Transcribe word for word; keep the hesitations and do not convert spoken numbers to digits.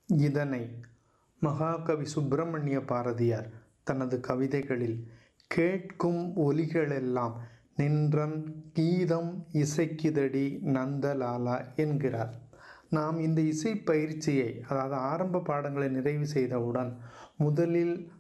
இதனை மகாகவி சுப்பிரமணிய பாரதியார் தனது கவிதைகளில் கேட்கும் ஒலிகளெல்லாம் நின்றன் கீதம் இசைக்குதடி நந்தலாலா என்கிறார். நாம் இந்த இசை பயிற்சியை, அதாவது ஆரம்ப பாடங்களை நிறைவு செய்தவுடன் முதலில்